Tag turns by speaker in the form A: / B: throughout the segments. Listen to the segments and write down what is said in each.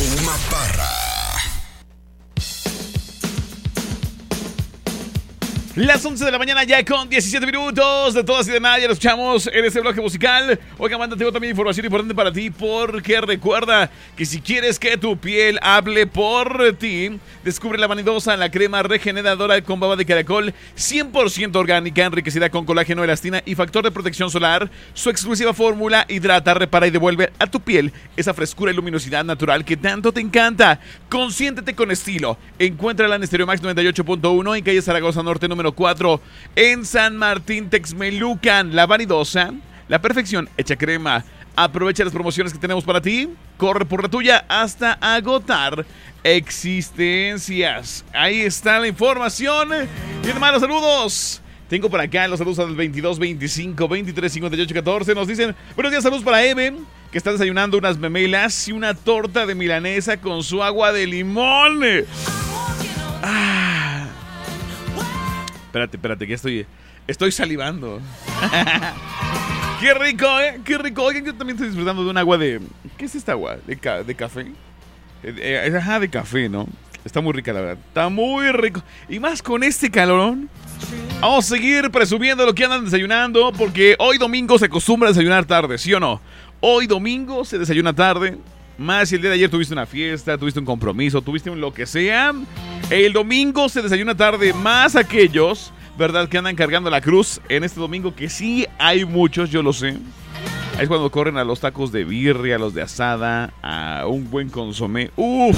A: Puma Parra.
B: Las 11 de la mañana ya con 17 minutos de todas y de nada, ya lo escuchamos en este bloque musical. Oiga, Amanda, tengo también información importante para ti, porque recuerda que si quieres que tu piel hable por ti, descubre la vanidosa, la crema regeneradora con baba de caracol 100% orgánica, enriquecida con colágeno, elastina y factor de protección solar. Su exclusiva fórmula hidrata, repara y devuelve a tu piel esa frescura y luminosidad natural que tanto te encanta. Consiéntete con estilo. Encuéntrala en Stereo Max 98.1 en calle Zaragoza Norte número 4, en San Martín Texmelucan. La vanidosa, la perfección hecha crema. Aprovecha las promociones que tenemos para ti. Corre por la tuya hasta agotar existencias. Ahí está la información. Y además los saludos. Tengo por acá los saludos al 22 25 23 58 14. Nos dicen: buenos días, saludos para Eben, que está desayunando unas memelas y una torta de milanesa con su agua de limón. Espérate, que estoy salivando. ¡Qué rico, ¡Qué rico! Oigan, yo también estoy disfrutando de un agua de... ¿Qué es esta agua? ¿De café? De café, ¿no? Está muy rica, la verdad. Está muy rico. Y más con este calorón. Vamos a seguir presumiendo lo que andan desayunando, porque hoy domingo se acostumbra a desayunar tarde, ¿sí o no? Hoy domingo se desayuna tarde. Más si el día de ayer tuviste una fiesta, tuviste un compromiso, tuviste un lo que sea. El domingo se desayuna tarde, más aquellos, ¿verdad?, que andan cargando la cruz en este domingo, que sí hay muchos, yo lo sé. Es cuando corren a los tacos de birria, a los de asada, a un buen consomé. ¡Uf!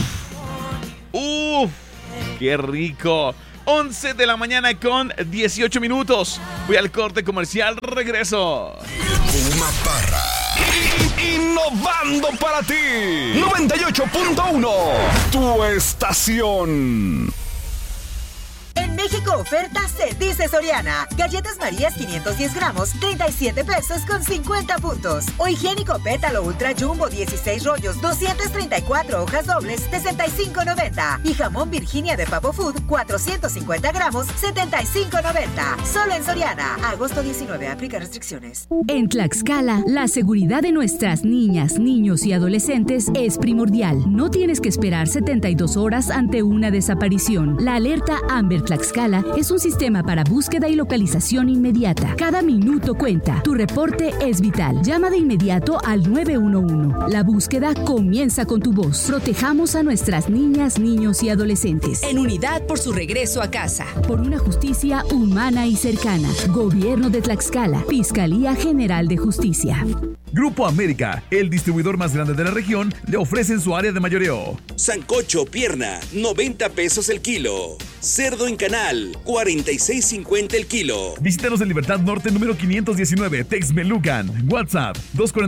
B: ¡Qué rico! 11 de la mañana con 18 minutos. Voy al corte comercial, regreso.
A: Puma Parra.
C: Innovando para ti. 98.1. Tu estación.
D: En México oferta se dice Soriana. Galletas Marías 510 gramos, 37 pesos con 50 puntos. O higiénico Pétalo Ultra Jumbo 16 rollos, 234 hojas dobles, 65.90. Y jamón Virginia de Papo Food 450 gramos, 75.90. Solo en Soriana. Agosto 19. Aplica restricciones.
E: En Tlaxcala, la seguridad de nuestras niñas, niños y adolescentes es primordial. No tienes que esperar 72 horas ante una desaparición. La alerta Amber Tlaxcala es un sistema para búsqueda y localización inmediata. Cada minuto cuenta. Tu reporte es vital. Llama de inmediato al 911. La búsqueda comienza con tu voz. Protejamos a nuestras niñas, niños y adolescentes.
F: En unidad por su regreso a casa.
E: Por una justicia humana y cercana. Gobierno de Tlaxcala. Fiscalía General de Justicia.
G: Grupo América, el distribuidor más grande de la región, le ofrece en su área de mayoreo.
H: Sancocho pierna, 90 pesos el kilo. Cerdo en canal, 46.50 el kilo.
G: Visítanos en Libertad Norte número 519, Texmelucan. WhatsApp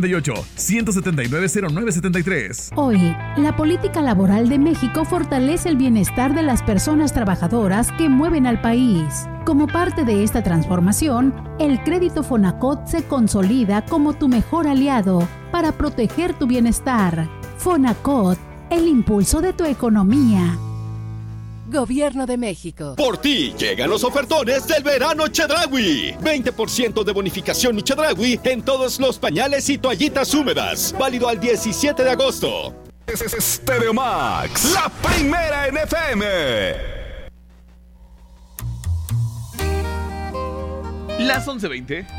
G: 248-179-0973.
I: Hoy, la política laboral de México fortalece el bienestar de las personas trabajadoras que mueven al país. Como parte de esta transformación, el crédito Fonacot se consolida como tu mejor aliado para proteger tu bienestar. Fonacot, el impulso de tu economía.
F: Gobierno de México.
C: Por ti llegan los ofertones del verano Chedraui. 20% de bonificación y Chedraui en todos los pañales y toallitas húmedas. Válido al 17 de agosto. Es Stereo Max, la primera en FM.
B: Las 11:20.